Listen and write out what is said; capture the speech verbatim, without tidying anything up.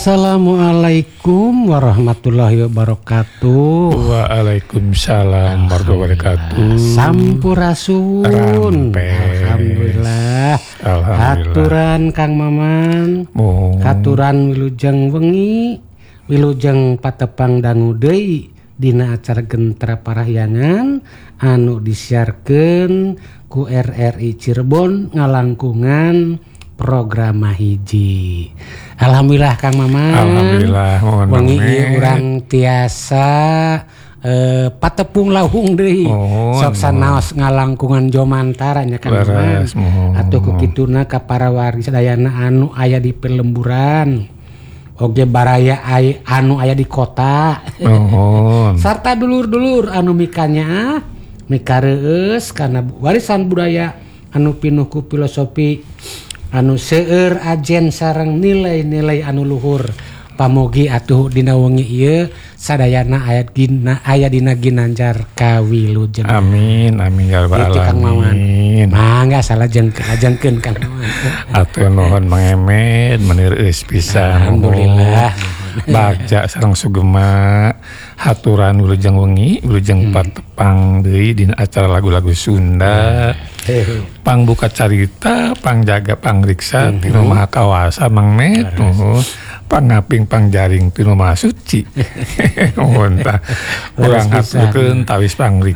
Assalamualaikum warahmatullahi wabarakatuh. Waalaikumsalam warahmatullahi wabarakatuh. Sampurasun. Alhamdulillah. Alhamdulillah. Haturan Kang Maman. Oh. Haturan wilujeng wengi, wilujeng patepang dangu deui dina acara Gentra Parahyangan anu disiarkeun ku R R I Cirebon ngalangkungan program hiji. Alhamdulillah Kang Maman. Alhamdulillah. Wengi ieu urang tiasa eh, patepung lawung deui. Oh, sok sanaos ngalangkungan jomantara nya Kang Maman. Atuh ku kituna ka para wargi sadayana anu aya di pelemburan. Oge baraya ay, anu aya di kota. Oh. Sarta dulur-dulur anu mikanya mikareueus kana warisan budaya anu pinuh ku filosofi anu seueur ajen sareng nilai-nilai anu luhur. Pamugi atuh dina wengi ieu sadayana aya dina aya dina ginanjar kawilujeng. Amin amin ya rabbal alamin. Mangga salajengkeun ajengkeun Kang Maman. Atuh nuhun mangemet meneureus pisan. Alhamdulillah. Bagja sareng sugema haturan wilujeng wengi wilujeng hmm. patepang deui dina acara lagu-lagu Sunda. Pangbuka carita, pangjaga pangriksa mm-hmm. Tinu Maha Kawasa Mang Met, uh, pangaping pangjaring Tinu Maha Suci. Urang hatukeun tawis pangriksa.